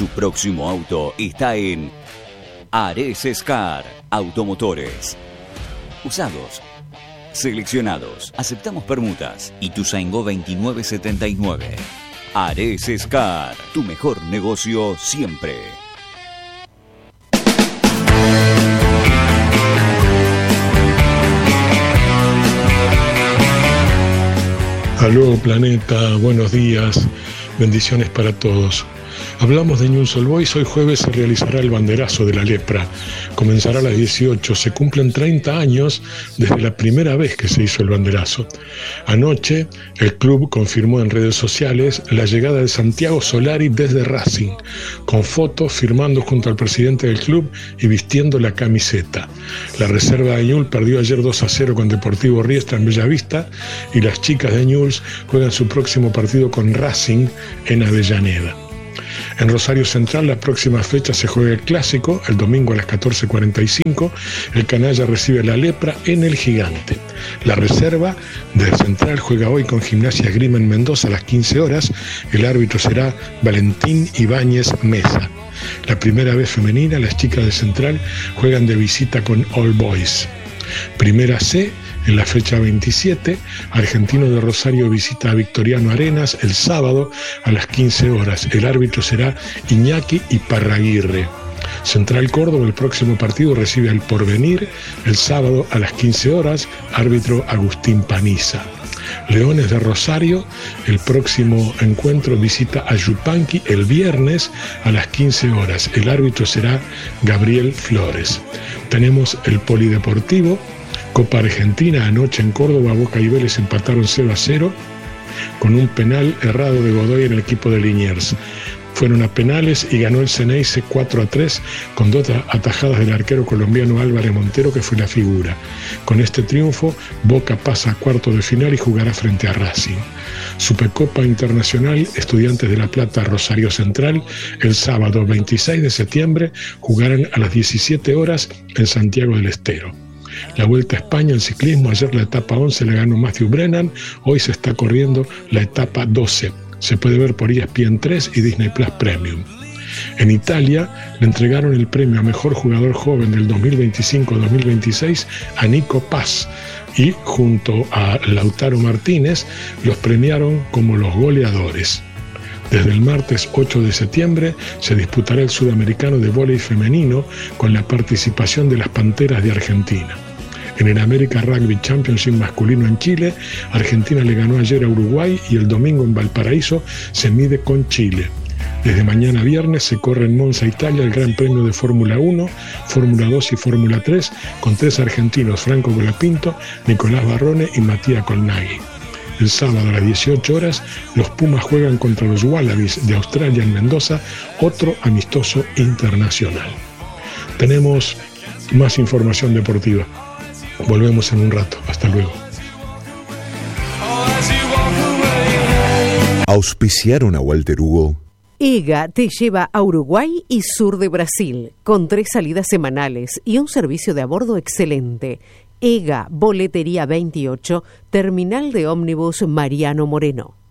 Tu próximo auto está en Ares Car Automotores. Usados, seleccionados, aceptamos permutas. Ituzaingó 2979. Ares Car, tu mejor negocio siempre. Aló planeta, buenos días, bendiciones para todos. Hablamos de Newell's Old Boys. Hoy jueves se realizará el banderazo de la lepra. Comenzará a las 18. Se cumplen 30 años desde la primera vez que se hizo el banderazo. Anoche el club confirmó en redes sociales la llegada de Santiago Solari desde Racing, con fotos firmando junto al presidente del club y vistiendo la camiseta. La reserva de Newell's perdió ayer 2-0 con Deportivo Riestra en Bellavista y las chicas de Newell's juegan su próximo partido con Racing en Avellaneda. En Rosario Central, la próxima fecha se juega el Clásico, el domingo a las 14:45. El Canalla recibe la Lepra en el Gigante. La reserva de Central juega hoy con Gimnasia Esgrima en Mendoza a las 15 horas. El árbitro será Valentín Ibáñez Mesa. La primera vez femenina, las chicas de Central juegan de visita con All Boys. Primera C. En la fecha 27, Argentino de Rosario visita a Victoriano Arenas el sábado a las 15 horas. El árbitro será Iñaki Iparraguirre. Central Córdoba, el próximo partido recibe al Porvenir el sábado a las 15 horas, árbitro Agustín Paniza. Leones de Rosario, el próximo encuentro visita a Yupanqui el viernes a las 15 horas. El árbitro será Gabriel Flores. Tenemos el Polideportivo, Copa Argentina. Anoche en Córdoba, Boca y Vélez empataron 0-0 con un penal errado de Godoy en el equipo de Liniers. Fueron a penales y ganó el Ceneice 4-3 con 2 atajadas del arquero colombiano Álvarez Montero, que fue la figura. Con este triunfo, Boca pasa a cuartos de final y jugará frente a Racing. Supercopa Internacional, Estudiantes de La Plata, Rosario Central, el sábado 26 de septiembre jugarán a las 17 horas en Santiago del Estero. La Vuelta a España en ciclismo, ayer la etapa 11 la ganó Matthew Brennan, hoy se está corriendo la etapa 12. Se puede ver por ESPN 3 y Disney Plus Premium. En Italia le entregaron el premio a Mejor Jugador Joven del 2025-2026 a Nico Paz y junto a Lautaro Martínez los premiaron como los goleadores. Desde el martes 8 de septiembre se disputará el Sudamericano de Vóley Femenino con la participación de las Panteras de Argentina. En el America Rugby Championship masculino en Chile, Argentina le ganó ayer a Uruguay y el domingo en Valparaíso se mide con Chile. Desde mañana viernes se corre en Monza, Italia, el Gran Premio de Fórmula 1, Fórmula 2 y Fórmula 3 con 3 argentinos, Franco Colapinto, Nicolás Barrone y Matías Colnaghi. El sábado a las 18 horas, los Pumas juegan contra los Wallabies de Australia en Mendoza, otro amistoso internacional. Tenemos más información deportiva. Volvemos en un rato. Hasta luego. ¿Auspiciaron a Walter Hugo? EGA te lleva a Uruguay y sur de Brasil, con 3 salidas semanales y un servicio de a bordo excelente. EGA, Boletería 28, Terminal de Ómnibus Mariano Moreno.